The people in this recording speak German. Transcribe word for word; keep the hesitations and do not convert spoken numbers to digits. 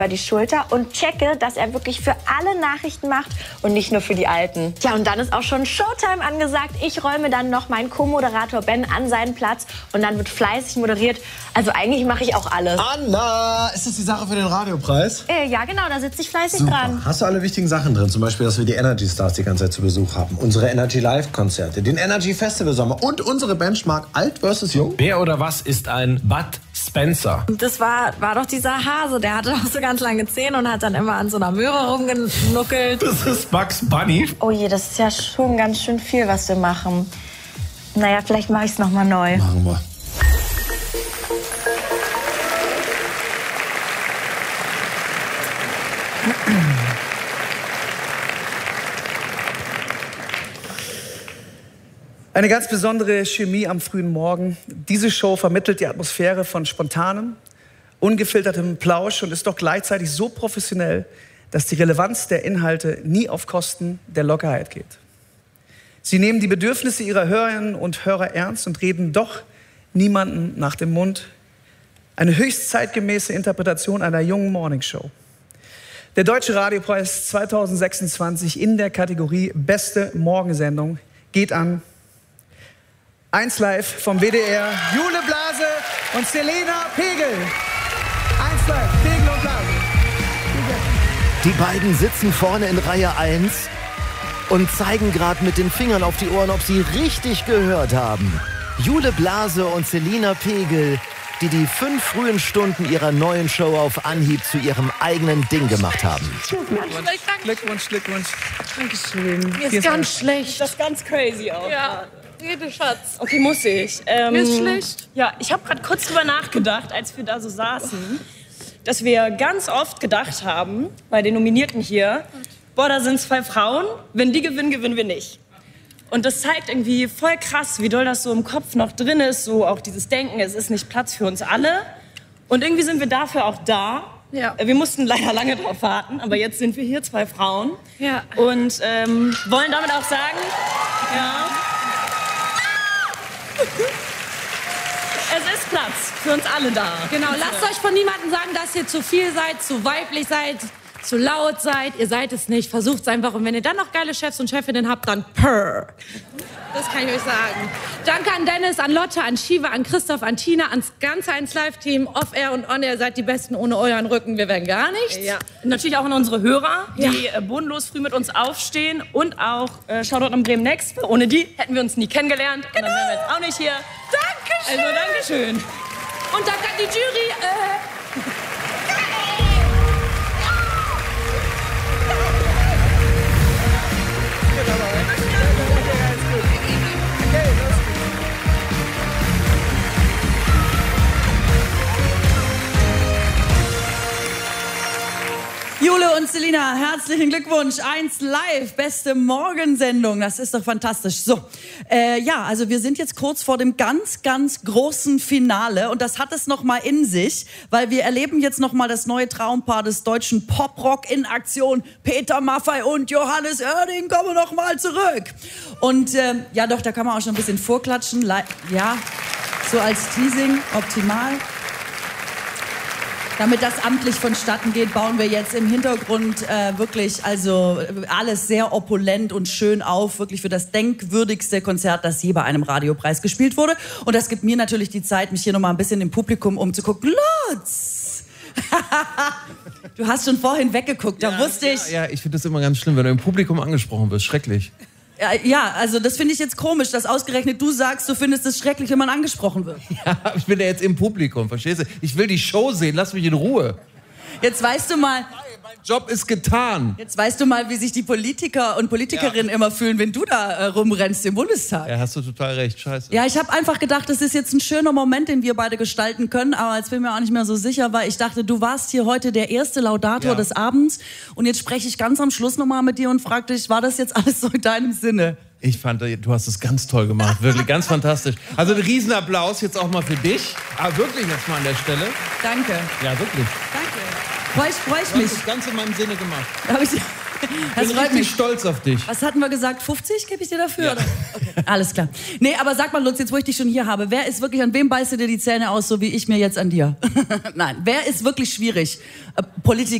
über die Schulter und checke, dass er wirklich für alle Nachrichten macht und nicht nur für die Alten. Ja, und dann ist auch schon Showtime angesagt. Ich räume dann noch meinen Co-Moderator Ben an seinen Platz und dann wird fleißig moderiert. Also eigentlich mache ich auch alles. Anna, ist das die Sache für den Radiopreis? Äh, ja, genau, da sitze ich fleißig Super. dran. Hast du alle wichtigen Sachen drin? Zum Beispiel, dass wir die Energy Stars die ganze Zeit zu Besuch haben. Unsere Energy Live-Konzerte, den Energy Festival Sommer und unsere Benchmark Alt versus Jung. Wer oder was ist ein Bud Spencer? Das war, war doch dieser Hase, der hatte auch so ganz lange Zähne und hat dann immer an so einer Möhre rumgenuckelt. Das ist Bugs Bunny. Oh je, das ist ja schon ganz schön viel, was wir machen. Naja, vielleicht mache ich es nochmal neu. Machen wir. Eine ganz besondere Chemie am frühen Morgen. Diese Show vermittelt die Atmosphäre von spontanem, ungefiltertem Plausch und ist doch gleichzeitig so professionell, dass die Relevanz der Inhalte nie auf Kosten der Lockerheit geht. Sie nehmen die Bedürfnisse ihrer Hörerinnen und Hörer ernst und reden doch niemanden nach dem Mund. Eine höchst zeitgemäße Interpretation einer jungen Morningshow. Der Deutsche Radiopreis zweitausendsechsundzwanzig in der Kategorie Beste Morgensendung geht an eins Live vom W D R, Jule Blase und Selena Pegel. eins Live, Pegel und Blase. Die beiden sitzen vorne in Reihe eins und zeigen gerade mit den Fingern auf die Ohren, ob sie richtig gehört haben. Jule Blase und Selena Pegel, die die fünf frühen Stunden ihrer neuen Show auf Anhieb zu ihrem eigenen Ding gemacht haben. Glückwunsch, Glückwunsch. Dankeschön. Mir ist ganz schlecht. Das ist ganz crazy auch. Ja, jede Schatz. Okay, muss ich. Ähm, Mir ist schlecht. Ja, ich habe gerade kurz drüber nachgedacht, als wir da so saßen, dass wir ganz oft gedacht haben, bei den Nominierten hier, boah, da sind zwei Frauen, wenn die gewinnen, gewinnen wir nicht. Und das zeigt irgendwie voll krass, wie doll das so im Kopf noch drin ist, so auch dieses Denken, es ist nicht Platz für uns alle. Und irgendwie sind wir dafür auch da. Ja. Wir mussten leider lange drauf warten, aber jetzt sind wir hier, zwei Frauen. Ja. Und ähm, wollen damit auch sagen, ja, es ist Platz für uns alle da. Genau, lasst euch von niemandem sagen, dass ihr zu viel seid, zu weiblich seid, zu laut seid. Ihr seid es nicht, versucht es einfach. Und wenn ihr dann noch geile Chefs und Chefinnen habt, dann purr. Das kann ich euch sagen. Danke an Dennis, an Lotte, an Shiva, an Christoph, an Tina, ans ganze eins Live-Team, Off-Air und On-Air. Seid die Besten, ohne euren Rücken. Wir wären gar nichts. Ja. Natürlich auch an unsere Hörer, die Ja. äh, bodenlos früh mit uns aufstehen. Und auch äh, Shoutout an Bremen Next. Ohne die hätten wir uns nie kennengelernt. Genau. Und dann wären wir jetzt auch nicht hier. Dankeschön. Also Dankeschön. Und danke an die Jury. Äh Jule und Selina, herzlichen Glückwunsch. eins Live, beste Morgensendung. Das ist doch fantastisch. So, äh, ja, also wir sind jetzt kurz vor dem ganz, ganz großen Finale. Und das hat es noch mal in sich, weil wir erleben jetzt noch mal das neue Traumpaar des deutschen Poprock in Aktion. Peter Maffay und Johannes Oerding kommen noch mal zurück. Und äh, ja, doch, da kann man auch schon ein bisschen vorklatschen. Le- ja, so als Teasing, optimal. Damit das amtlich vonstatten geht, bauen wir jetzt im Hintergrund äh, wirklich also alles sehr opulent und schön auf, wirklich für das denkwürdigste Konzert, das je bei einem Radiopreis gespielt wurde. Und das gibt mir natürlich die Zeit, mich hier noch mal ein bisschen im Publikum umzugucken. Lutz! Du hast schon vorhin weggeguckt, da ja, wusste ich... Ja, ja, ich finde das immer ganz schlimm, wenn du im Publikum angesprochen wirst. Schrecklich. Ja, also das finde ich jetzt komisch, dass ausgerechnet du sagst, du findest es schrecklich, wenn man angesprochen wird. Ja, ich bin ja jetzt im Publikum, verstehst du? Ich will die Show sehen, lass mich in Ruhe. Jetzt weißt du mal... Mein Job ist getan. Jetzt weißt du mal, wie sich die Politiker und Politikerinnen ja. immer fühlen, wenn du da äh, rumrennst im Bundestag. Ja, hast du total recht, scheiße. Ja, ich habe einfach gedacht, das ist jetzt ein schöner Moment, den wir beide gestalten können, aber jetzt bin ich mir auch nicht mehr so sicher, weil ich dachte, du warst hier heute der erste Laudator ja. des Abends und jetzt spreche ich ganz am Schluss nochmal mit dir und frage dich, war das jetzt alles so in deinem Sinne? Ich fand, du hast es ganz toll gemacht, wirklich ganz fantastisch. Also ein Riesenapplaus jetzt auch mal für dich, aber wirklich jetzt mal an der Stelle. Danke. Ja, wirklich. Danke. Freue ich, freu ich du mich. hast das ganz in meinem Sinne gemacht. Hab ich, Das Ich bin freut richtig mich. stolz auf dich. Was hatten wir gesagt? fünfzig gebe ich dir dafür? Ja. Oder? Okay, alles klar. Nee, aber sag mal, Lutz, jetzt wo ich dich schon hier habe, wer ist wirklich, an wem beißt du dir die Zähne aus, so wie ich mir jetzt an dir? Nein, wer ist wirklich schwierig? Äh, Politiker.